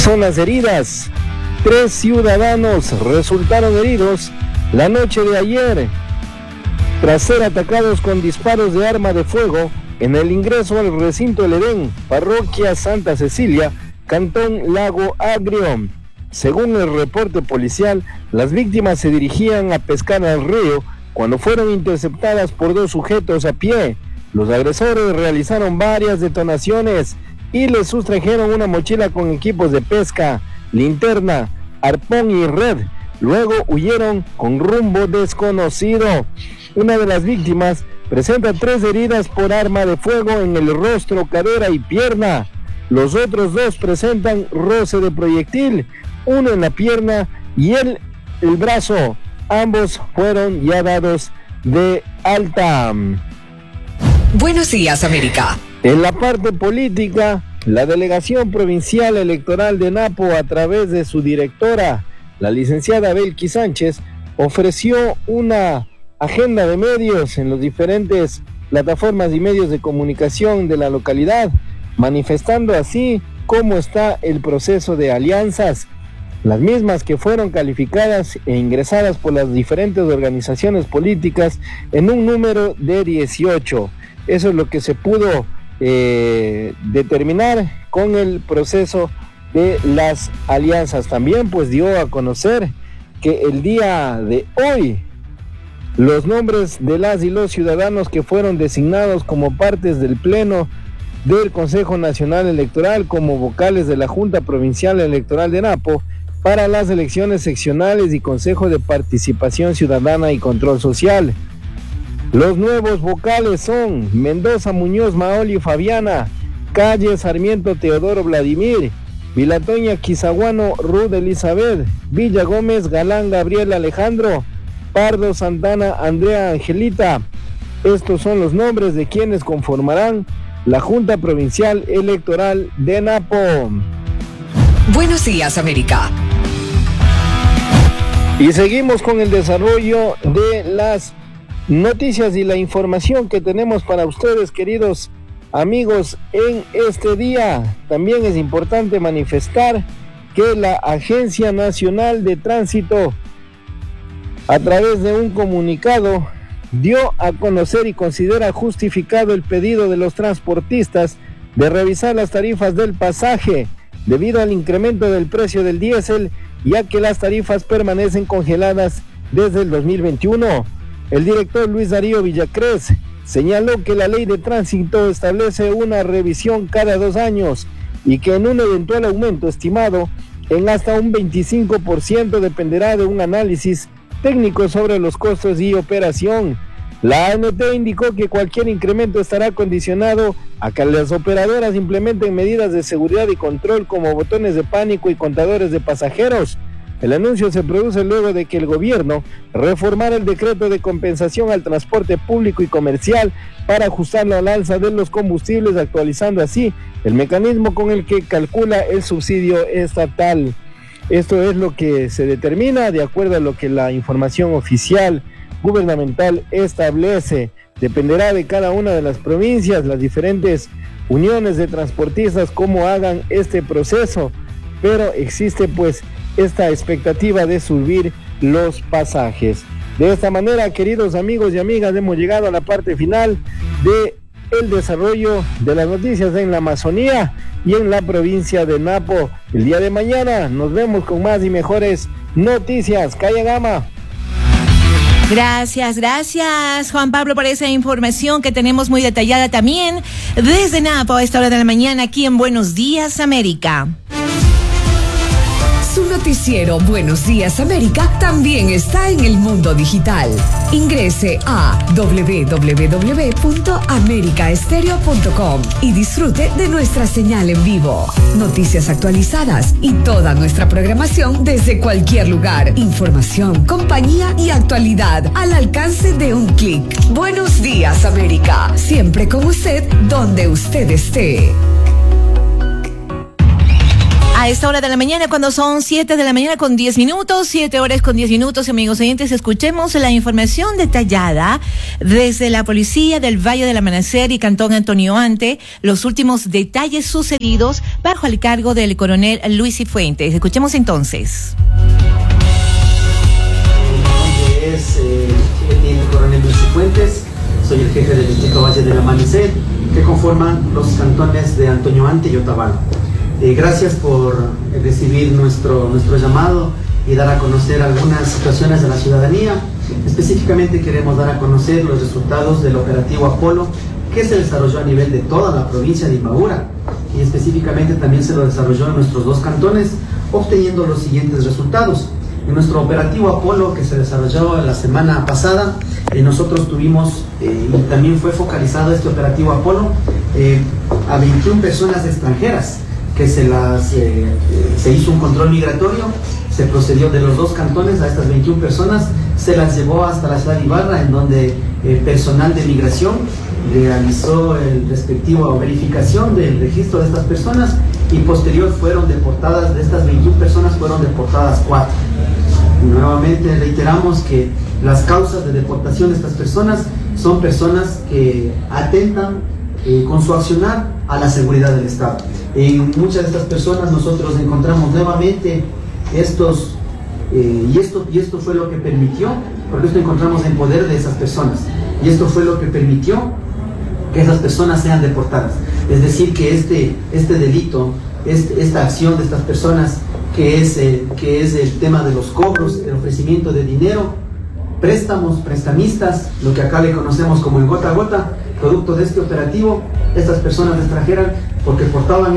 son las heridas. 3 ciudadanos resultaron heridos la noche de ayer tras ser atacados con disparos de arma de fuego en el ingreso al recinto del Edén, parroquia Santa Cecilia, Cantón Lago Agrio. Según el reporte policial, las víctimas se dirigían a pescar al río cuando fueron interceptadas por 2 sujetos a pie. Los agresores realizaron varias detonaciones y les sustrajeron una mochila con equipos de pesca, linterna, arpón y red. Luego huyeron con rumbo desconocido. Una de las víctimas presenta 3 heridas por arma de fuego en el rostro, cadera y pierna. Los otros 2 presentan roce de proyectil, uno en la pierna y el brazo. Ambos fueron ya dados de alta. Buenos días, América. En la parte política, la Delegación Provincial Electoral de Napo, a través de su directora, la licenciada Belkis Sánchez, ofreció una agenda de medios en las diferentes plataformas y medios de comunicación de la localidad, manifestando así cómo está el proceso de alianzas, las mismas que fueron calificadas e ingresadas por las diferentes organizaciones políticas en un número de 18. Eso es lo que se pudo determinar con el proceso de las alianzas. También pues dio a conocer que el día de hoy los nombres de las y los ciudadanos que fueron designados como partes del Pleno del Consejo Nacional Electoral como vocales de la Junta Provincial Electoral de Napo para las elecciones seccionales y Consejo de Participación Ciudadana y Control Social. Los nuevos vocales son Mendoza Muñoz Maoli Fabiana, Calle Sarmiento Teodoro Vladimir, Vilatoña Quizaguano Ruth Elizabeth, Villa Gómez Galán Gabriel Alejandro, Pardo Santana Andrea Angelita. Estos son los nombres de quienes conformarán la Junta Provincial Electoral de Napo. Buenos días, América. Y seguimos con el desarrollo de las noticias y la información que tenemos para ustedes, queridos amigos, en este día. También es importante manifestar que la Agencia Nacional de Tránsito, a través de un comunicado, dio a conocer y considera justificado el pedido de los transportistas de revisar las tarifas del pasaje debido al incremento del precio del diésel, ya que las tarifas permanecen congeladas desde el 2021. El director Luis Darío Villacrés señaló que la ley de tránsito establece una revisión cada 2 años y que en un eventual aumento estimado en hasta un 25% dependerá de un análisis técnico sobre los costos y operación. La ANT indicó que cualquier incremento estará condicionado a que las operadoras implementen medidas de seguridad y control como botones de pánico y contadores de pasajeros. El anuncio se produce luego de que el gobierno reformara el decreto de compensación al transporte público y comercial para ajustarlo al alza de los combustibles, actualizando así el mecanismo con el que calcula el subsidio estatal. Esto es lo que se determina de acuerdo a lo que la información oficial gubernamental establece. Dependerá de cada una de las provincias, las diferentes uniones de transportistas, cómo hagan este proceso, pero existe pues esta expectativa de subir los pasajes. De esta manera, queridos amigos y amigas, hemos llegado a la parte final de el desarrollo de las noticias en la Amazonía y en la provincia de Napo. El día de mañana nos vemos con más y mejores noticias. Calla Gama. Gracias Juan Pablo por esa información que tenemos muy detallada también desde Napo a esta hora de la mañana aquí en Buenos Días América. Su noticiero Buenos Días América también está en el mundo digital. Ingrese a www.americaestereo.com y disfrute de nuestra señal en vivo. Noticias actualizadas y toda nuestra programación desde cualquier lugar. Información, compañía y actualidad al alcance de un clic. Buenos Días América, siempre con usted donde usted esté. A A esta hora de la mañana, cuando son 7 de la mañana con 10 minutos, 7 horas con 10 minutos, amigos oyentes, escuchemos la información detallada desde la policía del Valle del Amanecer y Cantón Antonio Ante, los últimos detalles sucedidos bajo el cargo del coronel Luis Cifuentes. Escuchemos entonces. Mi nombre es el coronel Luis Cifuentes, soy el jefe del distrito Valle del Amanecer, que conforman los cantones de Antonio Ante y Otavalo. Gracias por recibir nuestro llamado y dar a conocer algunas situaciones de la ciudadanía. Específicamente queremos dar a conocer los resultados del operativo Apolo, que se desarrolló a nivel de toda la provincia de Imbabura, y específicamente también se lo desarrolló en nuestros dos cantones, obteniendo los siguientes resultados. En nuestro operativo Apolo, que se desarrolló la semana pasada, nosotros tuvimos, y también fue focalizado este operativo Apolo, a 21 personas extranjeras, que se hizo un control migratorio, se procedió de los dos cantones a estas 21 personas, se las llevó hasta la ciudad de Ibarra, en donde personal de migración realizó el respectivo verificación del registro de estas personas, y posterior fueron deportadas, de estas 21 personas fueron deportadas 4. Nuevamente reiteramos que las causas de deportación de estas personas son personas que atentan con su accionar a la seguridad del Estado. En muchas de estas personas nosotros encontramos nuevamente estos, y esto fue lo que permitió, porque esto encontramos en poder de esas personas, y esto fue lo que permitió que esas personas sean deportadas. Es decir, que este delito, esta acción de estas personas, que es el tema de los cobros, el ofrecimiento de dinero, préstamos, prestamistas, lo que acá le conocemos como el gota a gota, producto de este operativo, estas personas extranjeras, porque portaban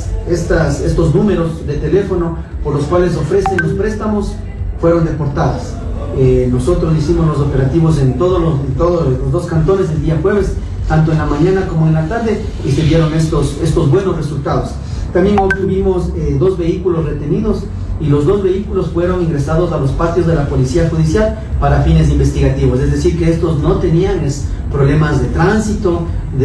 estos números de teléfono por los cuales ofrecen los préstamos, fueron deportadas. Nosotros hicimos los operativos en todos los dos cantones el día jueves, tanto en la mañana como en la tarde, y se dieron estos buenos resultados. También obtuvimos 2 vehículos retenidos, y los 2 vehículos fueron ingresados a los patios de la Policía Judicial para fines investigativos. Es decir, que estos no tenían problemas de tránsito,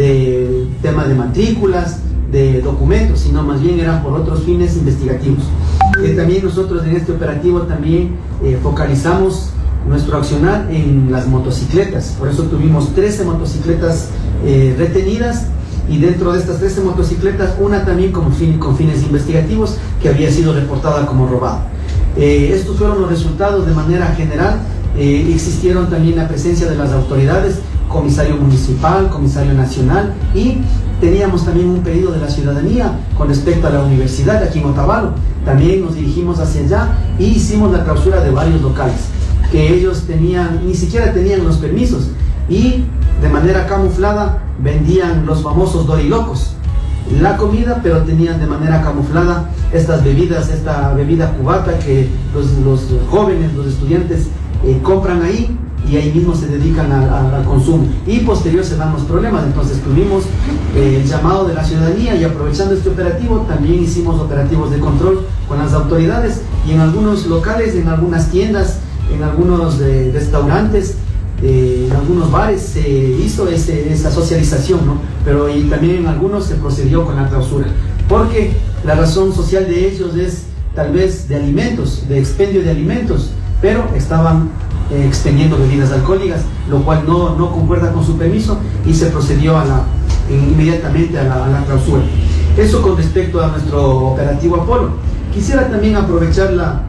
de tema de matrículas, de documentos, sino más bien eran por otros fines investigativos. También nosotros en este operativo también focalizamos nuestro accionar en las motocicletas. Por eso tuvimos 13 motocicletas retenidas, y dentro de estas 13 motocicletas, una también con fines investigativos, que había sido reportada como robada. Estos fueron los resultados de manera general. Existieron también la presencia de las autoridades, comisario municipal, comisario nacional, y teníamos también un pedido de la ciudadanía con respecto a la universidad aquí en Otavalo. También nos dirigimos hacia allá y hicimos la clausura de varios locales que ellos ni siquiera tenían los permisos, y de manera camuflada vendían los famosos dorilocos, la comida, pero tenían de manera camuflada estas bebidas, esta bebida cubata que los jóvenes, los estudiantes compran ahí, y ahí mismo se dedican al consumo, y posterior se dan los problemas. Entonces tuvimos el llamado de la ciudadanía, y aprovechando este operativo también hicimos operativos de control con las autoridades, y en algunos locales, en algunas tiendas, en algunos restaurantes, en algunos bares se hizo esa socialización, ¿no? Pero y también en algunos se procedió con la clausura, porque la razón social de ellos es tal vez de alimentos, de expendio de alimentos, pero estaban expendiendo bebidas alcohólicas, lo cual no concuerda con su permiso, y se procedió inmediatamente a la clausura. Eso con respecto a nuestro operativo Apolo. Quisiera también aprovechar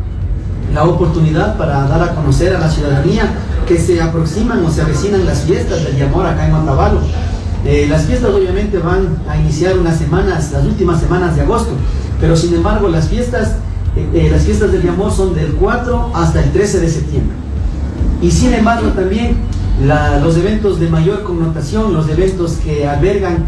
la oportunidad para dar a conocer a la ciudadanía que se aproximan o se avecinan las fiestas del Yamor acá en Otavalo. Las fiestas obviamente van a iniciar las últimas semanas de agosto, pero sin embargo las fiestas del Yamor son del 4 hasta el 13 de septiembre. Y sin embargo también los eventos de mayor connotación, los eventos que albergan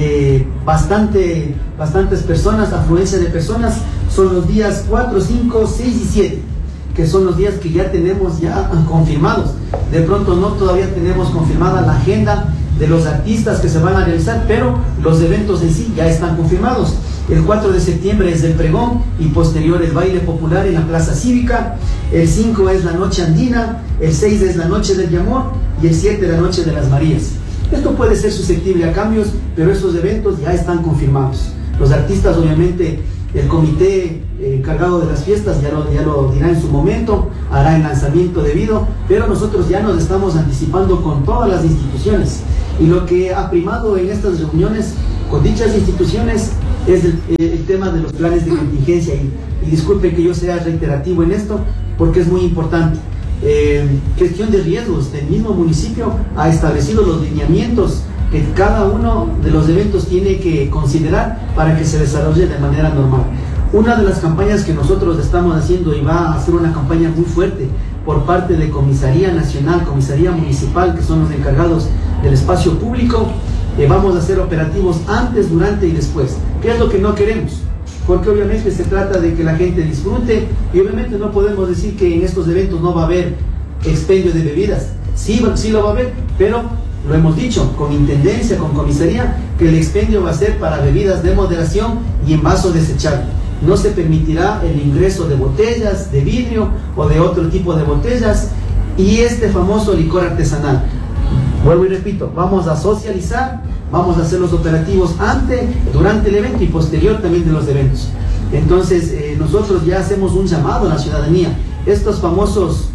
bastantes personas, afluencia de personas, son los días 4, 5, 6 y 7, que son los días que ya tenemos confirmados. De pronto todavía tenemos confirmada la agenda de los artistas que se van a realizar, pero los eventos en sí ya están confirmados. El 4 de septiembre es el pregón, y posterior el baile popular en la Plaza Cívica. El 5 es la noche andina, el 6 es la noche del Yamor, y el 7 la noche de las Marías. Esto puede ser susceptible a cambios, pero esos eventos ya están confirmados. Los artistas obviamente El comité encargado de las fiestas ya lo dirá en su momento, hará el lanzamiento debido, pero nosotros ya nos estamos anticipando con todas las instituciones. Y lo que ha primado en estas reuniones con dichas instituciones es el tema de los planes de contingencia. Y disculpen que yo sea reiterativo en esto, porque es muy importante. Gestión de riesgos. El mismo municipio ha establecido los lineamientos que cada uno de los eventos tiene que considerar para que se desarrolle de manera normal. Una de las campañas que nosotros estamos haciendo, y va a ser una campaña muy fuerte por parte de Comisaría Nacional, Comisaría Municipal, que son los encargados del espacio público, vamos a hacer operativos antes, durante y después. ¿Qué es lo que no queremos? Porque obviamente se trata de que la gente disfrute, y obviamente no podemos decir que en estos eventos no va a haber expendio de bebidas. Sí lo va a haber, pero lo hemos dicho con intendencia, con comisaría, que el expendio va a ser para bebidas de moderación y en vaso desechable. No se permitirá el ingreso de botellas de vidrio o de otro tipo de botellas, y este famoso licor artesanal. Vuelvo y repito, vamos a socializar, vamos a hacer los operativos antes, durante el evento y posterior también de los eventos. Entonces nosotros ya hacemos un llamado a la ciudadanía. Estos famosos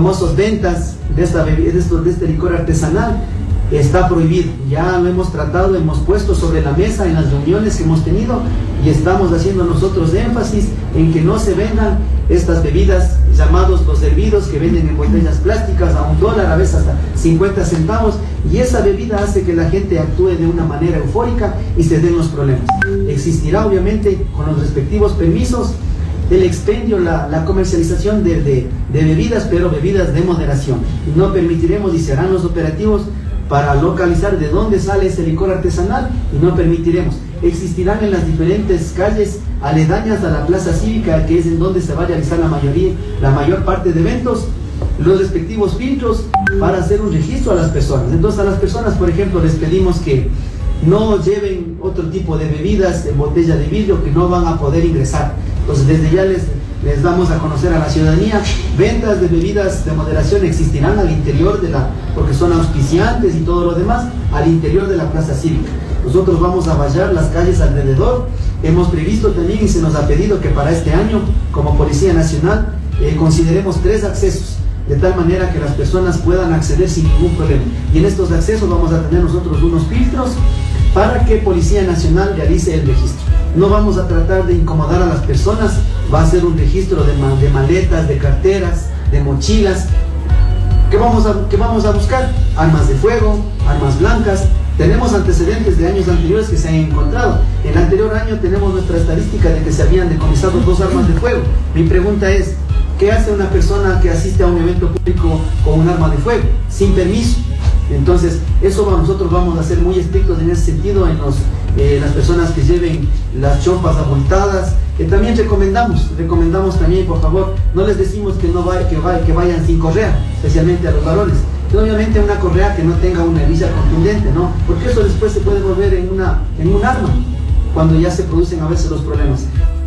ventas de este licor artesanal está prohibido. Ya lo hemos tratado, hemos puesto sobre la mesa en las reuniones que hemos tenido, y estamos haciendo nosotros énfasis en que no se vendan estas bebidas llamados los hervidos, que venden en botellas plásticas a $1, a veces hasta 50 centavos, y esa bebida hace que la gente actúe de una manera eufórica y se den los problemas. Existirá obviamente con los respectivos permisos el expendio, la comercialización de bebidas, pero bebidas de moderación, y no permitiremos, y se harán los operativos para localizar de dónde sale ese licor artesanal, y no permitiremos. Existirán en las diferentes calles aledañas a la plaza cívica, que es en donde se va a realizar la mayor parte de eventos, los respectivos filtros para hacer un registro a las personas. Entonces a las personas, por ejemplo, les pedimos que no lleven otro tipo de bebidas en botella de vidrio, que no van a poder ingresar. Entonces desde ya les damos a conocer a la ciudadanía. Ventas de bebidas de moderación existirán al interior porque son auspiciantes y todo lo demás, al interior de la plaza cívica. Nosotros vamos a vallar las calles alrededor. Hemos previsto también, y se nos ha pedido, que para este año, como Policía Nacional, consideremos 3 accesos, de tal manera que las personas puedan acceder sin ningún problema. Y en estos accesos vamos a tener nosotros unos filtros para que Policía Nacional realice el registro. No vamos a tratar de incomodar a las personas, va a ser un registro de maletas, de carteras, de mochilas. ¿Qué vamos a buscar? Armas de fuego, armas blancas. Tenemos antecedentes de años anteriores que se han encontrado. En el anterior año tenemos nuestra estadística de que se habían decomisado 2 armas de fuego. Mi pregunta es, ¿qué hace una persona que asiste a un evento público con un arma de fuego sin permiso? Entonces, nosotros vamos a ser muy estrictos en ese sentido en las personas que lleven las chompas abultadas. También recomendamos también, por favor, no les decimos que vayan sin correa, especialmente a los varones. Y obviamente una correa que no tenga una hebilla contundente, ¿no? Porque eso después se puede volver en un arma, cuando ya se producen a veces los problemas.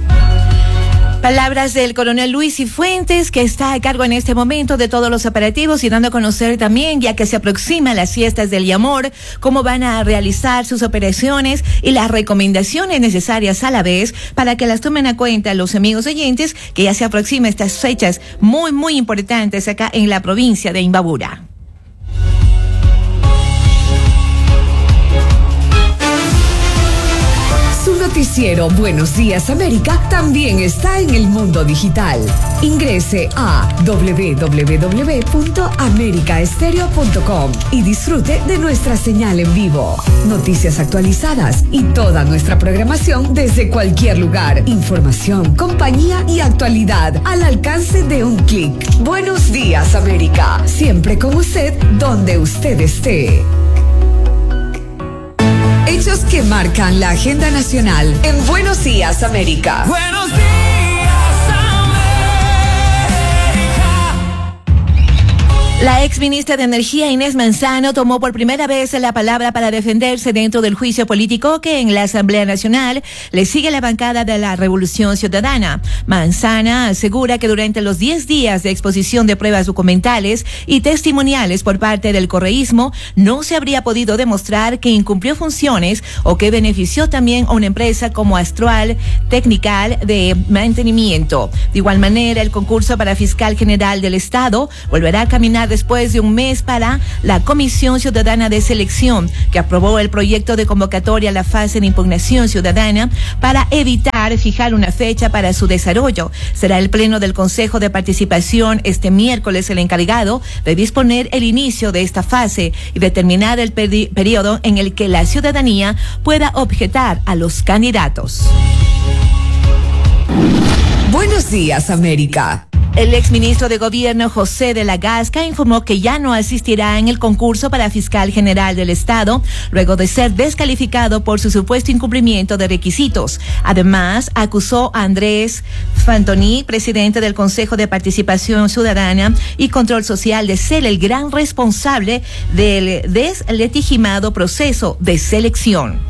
Palabras del coronel Luis Cifuentes, que está a cargo en este momento de todos los operativos, y dando a conocer también, ya que se aproximan las fiestas del Yamor, cómo van a realizar sus operaciones y las recomendaciones necesarias a la vez para que las tomen a cuenta los amigos oyentes, que ya se aproximan estas fechas muy, muy importantes acá en la provincia de Imbabura. Noticiero Buenos Días América también está en el mundo digital. Ingrese a www.americaestereo.com y disfrute de nuestra señal en vivo. Noticias actualizadas y toda nuestra programación desde cualquier lugar. Información, compañía y actualidad al alcance de un clic. Buenos Días América, siempre con usted donde usted esté. Hechos que marcan la agenda nacional en Buenos Días América. Buenos días América. La exministra de Energía Inés Manzano tomó por primera vez la palabra para defenderse dentro del juicio político que en la Asamblea Nacional le sigue la bancada de la Revolución Ciudadana. Manzana asegura que durante los 10 días de exposición de pruebas documentales y testimoniales por parte del correísmo no se habría podido demostrar que incumplió funciones o que benefició también a una empresa como Astroal Technical de mantenimiento. De igual manera, el concurso para fiscal general del Estado volverá a caminar después de un mes para la Comisión Ciudadana de Selección, que aprobó el proyecto de convocatoria a la fase de impugnación ciudadana para evitar fijar una fecha para su desarrollo. Será el pleno del Consejo de Participación este miércoles el encargado de disponer el inicio de esta fase y determinar el periodo en el que la ciudadanía pueda objetar a los candidatos. Buenos días, América. El exministro de Gobierno José de la Gasca informó que ya no asistirá en el concurso para fiscal general del Estado, luego de ser descalificado por su supuesto incumplimiento de requisitos. Además, acusó a Andrés Fantoni, presidente del Consejo de Participación Ciudadana y Control Social, de ser el gran responsable del deslegitimado proceso de selección.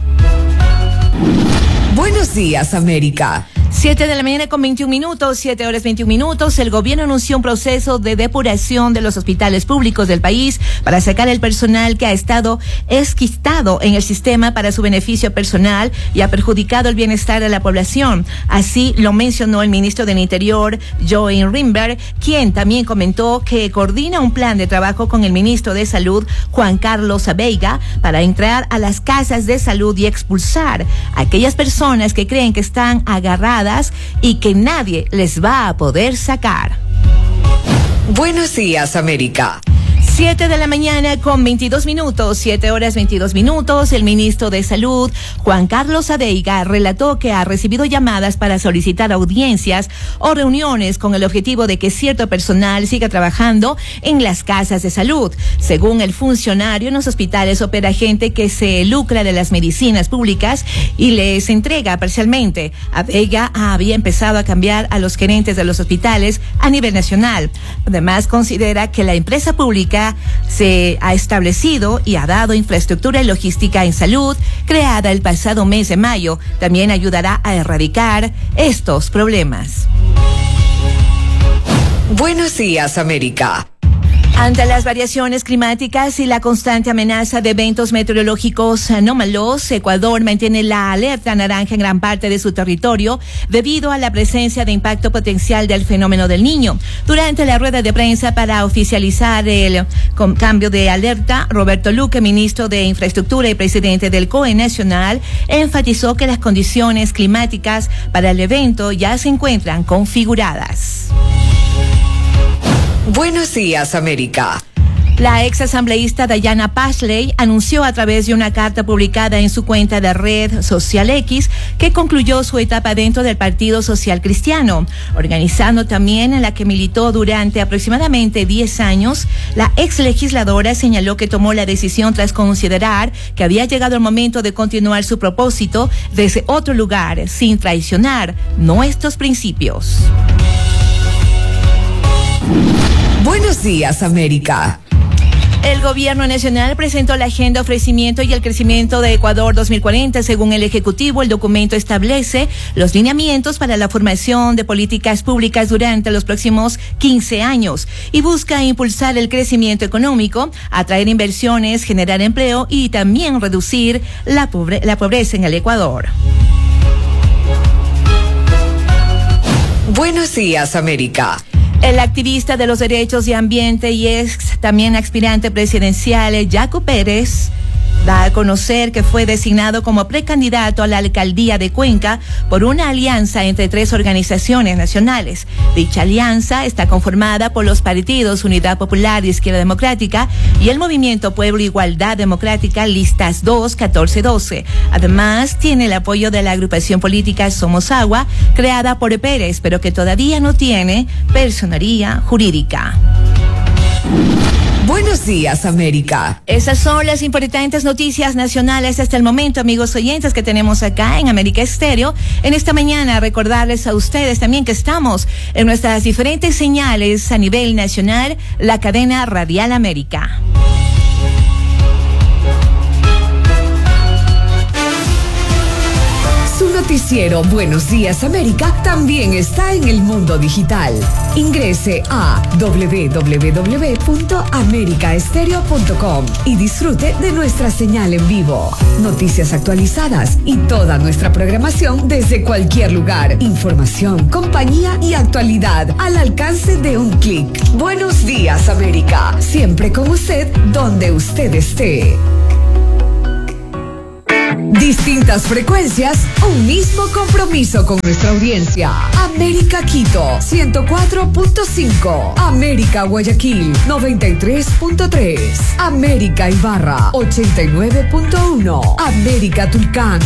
Buenos días, América. 7 de la mañana con 21 minutos, 7 horas 21 minutos. El gobierno anunció un proceso de depuración de los hospitales públicos del país para sacar el personal que ha estado esquistado en el sistema para su beneficio personal y ha perjudicado el bienestar de la población. Así lo mencionó el ministro del Interior, Joen Rimberg, quien también comentó que coordina un plan de trabajo con el ministro de Salud, Juan Carlos Abeiga, para entrar a las casas de salud y expulsar a aquellas personas que creen que están agarradas y que nadie les va a poder sacar. Buenos días, América. 7 de la mañana con 22 minutos, 7 horas 22 minutos. El ministro de Salud, Juan Carlos Abeiga, relató que ha recibido llamadas para solicitar audiencias o reuniones con el objetivo de que cierto personal siga trabajando en las casas de salud. Según el funcionario, en los hospitales opera gente que se lucra de las medicinas públicas y les entrega parcialmente. Abeiga había empezado a cambiar a los gerentes de los hospitales a nivel nacional. Además, considera que la empresa pública se ha establecido y ha dado infraestructura y logística en salud creada el pasado mes de mayo. También ayudará a erradicar estos problemas. Buenos días, América. Ante las variaciones climáticas y la constante amenaza de eventos meteorológicos anómalos, Ecuador mantiene la alerta naranja en gran parte de su territorio debido a la presencia de impacto potencial del fenómeno del Niño. Durante la rueda de prensa para oficializar el cambio de alerta, Roberto Luque, ministro de Infraestructura y presidente del COE Nacional, enfatizó que las condiciones climáticas para el evento ya se encuentran configuradas. Buenos días, América. La ex asambleísta Diana Pashley anunció a través de una carta publicada en su cuenta de red social X que concluyó su etapa dentro del Partido Social Cristiano, organizando también en la que militó durante aproximadamente 10 años. La ex legisladora señaló que tomó la decisión tras considerar que había llegado el momento de continuar su propósito desde otro lugar, sin traicionar nuestros principios. Buenos días, América. El gobierno nacional presentó la Agenda Ofrecimiento y el Crecimiento de Ecuador 2040. Según el Ejecutivo, el documento establece los lineamientos para la formación de políticas públicas durante los próximos 15 años y busca impulsar el crecimiento económico, atraer inversiones, generar empleo y también reducir la pobreza en el Ecuador. Buenos días, América. El activista de los derechos de ambiente y también aspirante presidencial, Yacu Pérez, da a conocer que fue designado como precandidato a la alcaldía de Cuenca por una alianza entre 3 organizaciones nacionales. Dicha alianza está conformada por los partidos Unidad Popular y Izquierda Democrática y el Movimiento Pueblo Igualdad Democrática, listas 2, 14, 12. Además, tiene el apoyo de la agrupación política Somos Agua, creada por Pérez, pero que todavía no tiene personería jurídica. Buenos días, América. Esas son las importantes noticias nacionales hasta el momento, amigos oyentes, que tenemos acá en América Estéreo. En esta mañana, recordarles a ustedes también que estamos en nuestras diferentes señales a nivel nacional, la cadena Radial América. Su noticiero Buenos Días América también está en el mundo digital. Ingrese a www.americaestereo.com y disfrute de nuestra señal en vivo. Noticias actualizadas y toda nuestra programación desde cualquier lugar. Información, compañía y actualidad al alcance de un clic. Buenos Días América, siempre con usted donde usted esté. Distintas frecuencias, un mismo compromiso con nuestra audiencia. América Quito, 104.5. América Guayaquil, 93.3. América Ibarra, 89.1. América Tulcán,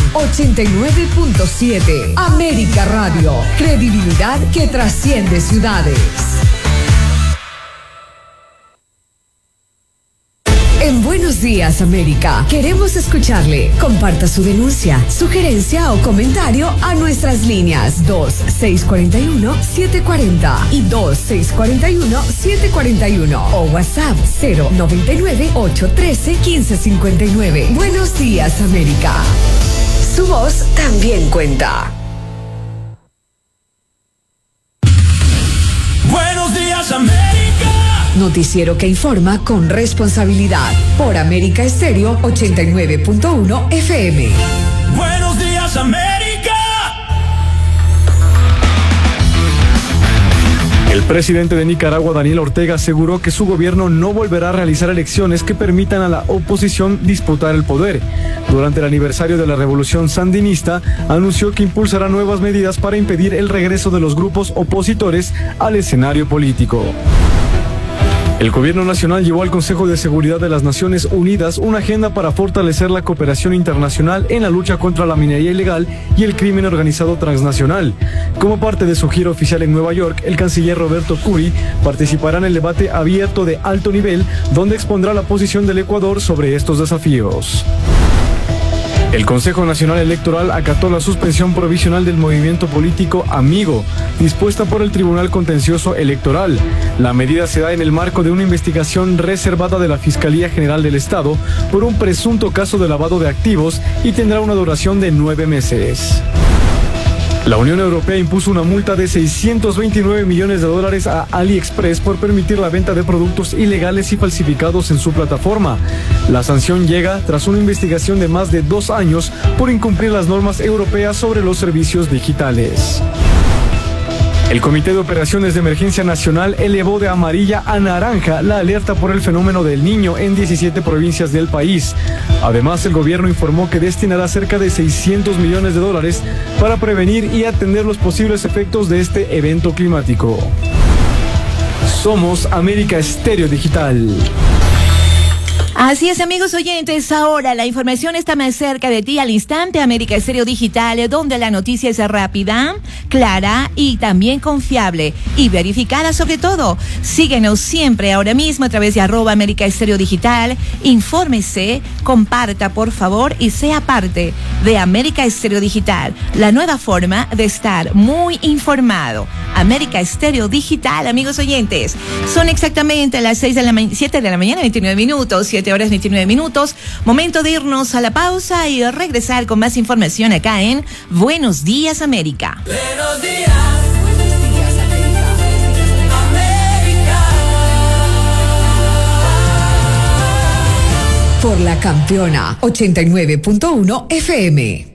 89.7. América Radio, credibilidad que trasciende ciudades. En Buenos Días América, queremos escucharle. Comparta su denuncia, sugerencia o comentario a nuestras líneas 2641-740 y 2641-741 o WhatsApp 099-813-1559. Buenos Días América. Su voz también cuenta. Buenos Días América. Noticiero que informa con responsabilidad por América Estéreo 89.1 FM. Buenos Días América. El presidente de Nicaragua, Daniel Ortega, aseguró que su gobierno no volverá a realizar elecciones que permitan a la oposición disputar el poder. Durante el aniversario de la revolución sandinista, anunció que impulsará nuevas medidas para impedir el regreso de los grupos opositores al escenario político. El gobierno nacional llevó al Consejo de Seguridad de las Naciones Unidas una agenda para fortalecer la cooperación internacional en la lucha contra la minería ilegal y el crimen organizado transnacional. Como parte de su gira oficial en Nueva York, el canciller Roberto Curi participará en el debate abierto de alto nivel, donde expondrá la posición del Ecuador sobre estos desafíos. El Consejo Nacional Electoral acató la suspensión provisional del movimiento político Amigo, dispuesta por el Tribunal Contencioso Electoral. La medida se da en el marco de una investigación reservada de la Fiscalía General del Estado por un presunto caso de lavado de activos y tendrá una duración de 9 meses. La Unión Europea impuso una multa de $629 millones a AliExpress por permitir la venta de productos ilegales y falsificados en su plataforma. La sanción llega tras una investigación de más de 2 años por incumplir las normas europeas sobre los servicios digitales. El Comité de Operaciones de Emergencia Nacional elevó de amarilla a naranja la alerta por el fenómeno del Niño en 17 provincias del país. Además, el gobierno informó que destinará cerca de $600 millones para prevenir y atender los posibles efectos de este evento climático. Somos América Estéreo Digital. Así es, amigos oyentes, ahora la información está más cerca de ti al instante. América Estéreo Digital, donde la noticia es rápida, clara y también confiable y verificada sobre todo. Síguenos siempre ahora mismo a través de @América Estéreo Digital. Infórmese, comparta por favor y sea parte de América Estéreo Digital, la nueva forma de estar muy informado. América Estéreo Digital, amigos oyentes. Son exactamente las 7 de la mañana, 29 minutos, 7 horas 29 minutos. Momento de irnos a la pausa y regresar con más información acá en Buenos Días América. Buenos días. Buenos días, América. Por la campeona 89.1 FM.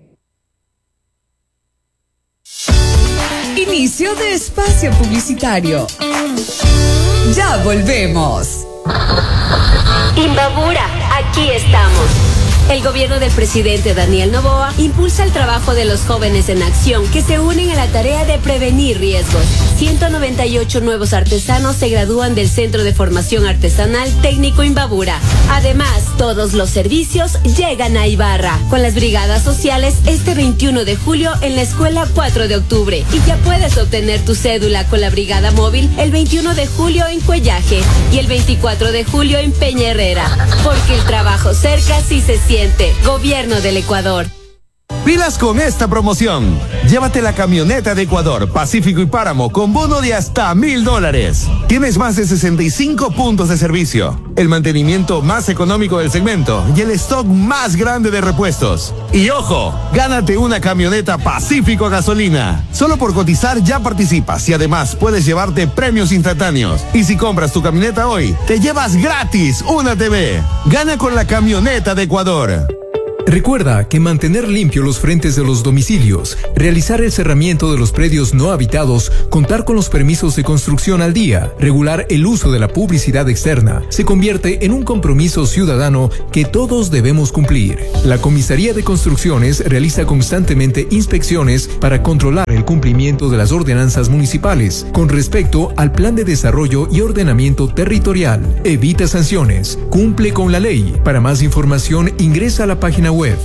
Inicio de espacio publicitario. Ya volvemos. Imbabura, aquí estamos. El gobierno del presidente Daniel Noboa impulsa el trabajo de los jóvenes en acción que se unen a la tarea de prevenir riesgos. 198 nuevos artesanos se gradúan del Centro de Formación Artesanal Técnico Imbabura. Además, todos los servicios llegan a Ibarra, con las brigadas sociales este 21 de julio en la Escuela 4 de Octubre. Y ya puedes obtener tu cédula con la brigada móvil el 21 de julio en Cuellaje y el 24 de julio en Peña Herrera. Porque el trabajo cerca sí se siente. Gobierno del Ecuador. Pilas con esta promoción. Llévate la camioneta de Ecuador, Pacífico y Páramo con bono de hasta $1,000. Tienes más de 65 puntos de servicio, el mantenimiento más económico del segmento y el stock más grande de repuestos. Y ojo, gánate una camioneta Pacífico a gasolina. Solo por cotizar ya participas y además puedes llevarte premios instantáneos. Y si compras tu camioneta hoy, te llevas gratis una TV. Gana con la camioneta de Ecuador. Recuerda que mantener limpios los frentes de los domicilios, realizar el cerramiento de los predios no habitados, contar con los permisos de construcción al día, regular el uso de la publicidad externa, se convierte en un compromiso ciudadano que todos debemos cumplir. La Comisaría de Construcciones realiza constantemente inspecciones para controlar el cumplimiento de las ordenanzas municipales con respecto al Plan de Desarrollo y Ordenamiento Territorial. Evita sanciones, cumple con la ley. Para más información ingresa a la página web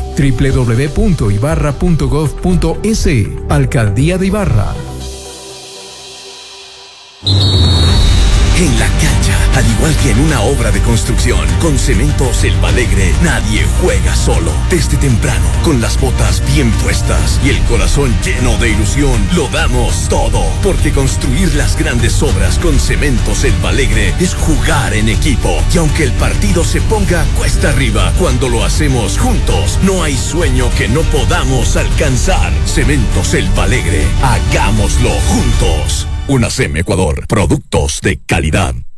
www.ibarra.gov.es. Alcaldía de Ibarra. En la cancha, al igual que en una obra de construcción, con Cementos El Alegre, nadie juega solo. Desde temprano, con las botas bien puestas y el corazón lleno de ilusión, lo damos todo. Porque construir las grandes obras con Cementos El Alegre es jugar en equipo. Y aunque el partido se ponga cuesta arriba, cuando lo hacemos juntos, no hay sueño que no podamos alcanzar. Cementos El Alegre, hagámoslo juntos. UNACEM Ecuador, productos de calidad.